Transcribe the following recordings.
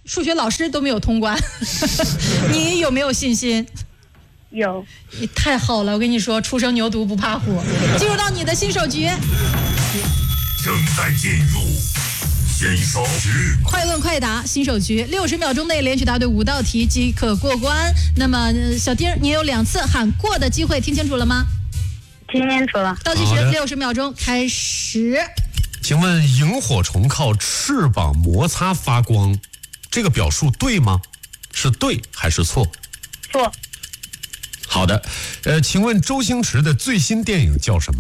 数学老师都没有通关，你有没有信心？ 有。 你太好了，我跟你说，初生牛犊不怕虎。进入到你的新手局， 正在进入新手局， 快问快答新手局，60秒钟内连续答对5道题即可过关。那么小丁，你有2次喊过的机会，听清楚了吗？ 听清楚了。 倒计时60秒钟开始。 请问萤火虫靠翅膀摩擦发光，这个表述对吗？是对还是错？ 错。 好的，请问周星驰的最新电影叫什么？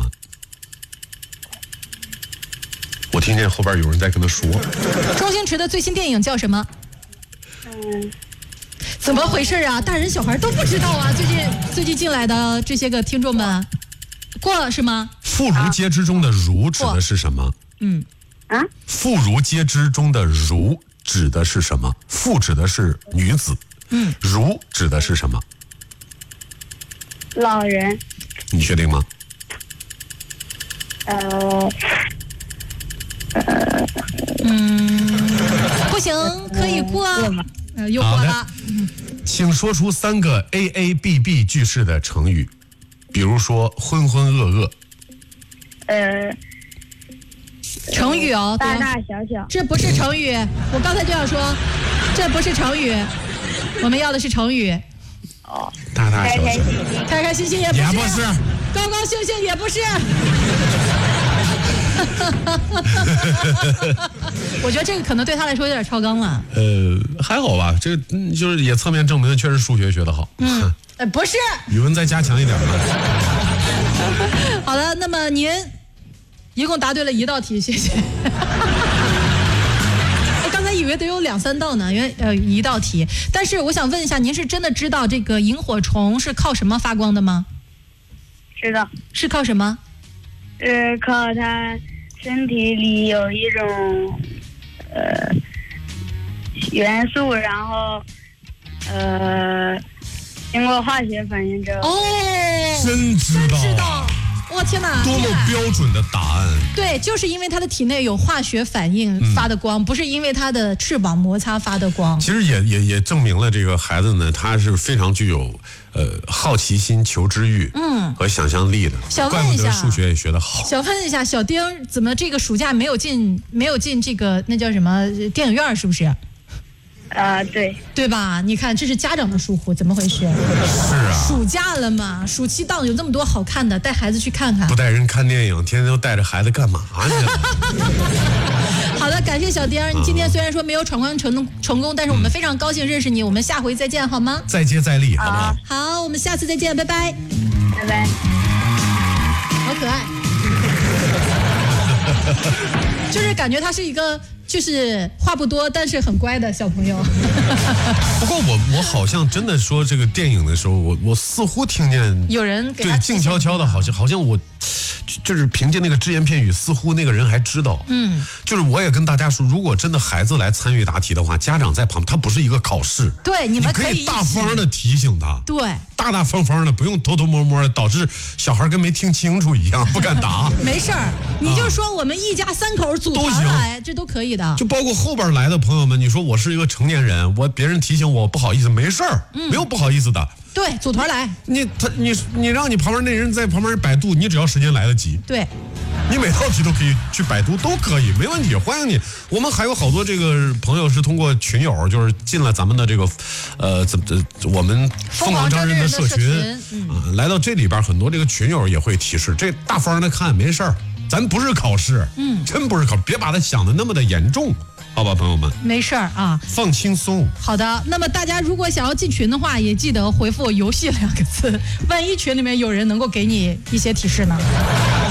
我听见后边有人在跟他说。 周星驰的最新电影叫什么？怎么回事啊？大人小孩都不知道啊！最近进来的这些个听众们，过了是吗？ 妇孺皆知中的孺指的是什么？妇孺皆知中的孺指的是什么？妇指的是女子，孺指的是什么？ 老人。 你确定吗？ 不行，可以过。又过了。 请说出3个 AABB 句式的成语，比如说浑浑噩噩。 成语哦， 大大小小。 这不是成语，我刚才就想说，这不是成语，我们要的是成语。 大大小小。 开开心心也不是，高高兴兴也不是。我觉得这个可能对他来说有点超纲了。 还好吧，这个就是也侧面证明确实数学学得好。 不是。 语文再加强一点吧。 好的，那么您一共答对了1道题，谢谢。我刚才以为得有2、3道呢，因为1道题。但是我想问一下，您是真的知道这个萤火虫是靠什么发光的吗？ 知道。 是靠什么？ 靠它身体里有一种元素，然后经过化学反应之后。 真知道。 我天哪， 多么标准的答案！ 对，就是因为它的体内有化学反应发的光，不是因为它的翅膀摩擦发的光。 其实也证明了这个孩子呢，他是非常具有好奇心、求知欲，和想象力的。怪不得数学也学得好。 想问一下，小丁怎么这个暑假没有进这个那叫什么电影院，是不是？ 对吧？你看，这是家长的疏忽，怎么回事？是啊， 暑假了嘛，暑期档有这么多好看的，带孩子去看看。 不带人看电影，天天都带着孩子干嘛去？ 好的，感谢小丁，你今天虽然说没有闯关成功，但是我们非常高兴认识你，我们下回再见好吗？ 再接再厉，好不好？ 好，我们下次再见，拜拜。 拜拜。 好可爱。就是感觉他是一个就是话不多但是很乖的小朋友。 不过我好像真的说这个电影的时候，我似乎听见有人给他静悄悄的，好像我就是凭借那个只言片语，似乎那个人还知道。就是我也跟大家说，如果真的孩子来参与答题的话，家长在旁边，他不是一个考试， 对，你们可以大方的提醒他， 对， 大大方方的，不用偷偷摸摸的，导致小孩跟没听清楚一样不敢答。 没事儿，你就说我们一家3口组团来，这都可以的。 就包括后边来的朋友们，你说我是一个成年人，别人提醒我不好意思，没事儿，没有不好意思的。 对，组团来。 你让你旁边那人在旁边百度，你只要时间来得及。 对， 你每道题都可以去百度，都可以，没问题，欢迎你。我们还有好多这个朋友是通过群友，就是进了咱们的这个我们疯狂招人的社群来到这里边，很多这个群友也会提示，这大方的看没事儿，咱不是考试，真不是考试，别把它想的那么的严重。好吧，朋友们， 没事儿啊， 放轻松。 好的，那么大家如果想要进群的话，也记得回复"游戏"2个字，万一群里面有人能够给你一些提示呢。